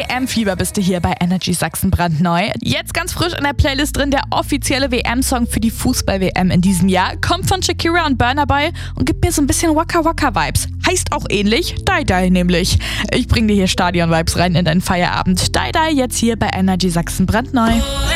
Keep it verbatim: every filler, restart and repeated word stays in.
W M-Fieber bist du hier bei Energy Sachsen brandneu. Jetzt ganz frisch in der Playlist drin der offizielle W M-Song für die Fußball-W M in diesem Jahr. Kommt von Shakira und Burna Boy und gibt mir so ein bisschen Waka Waka Vibes. Heißt auch ähnlich, Die Die nämlich. Ich bring dir hier Stadion-Vibes rein in deinen Feierabend. Die Die jetzt hier bei Energy Sachsen brandneu.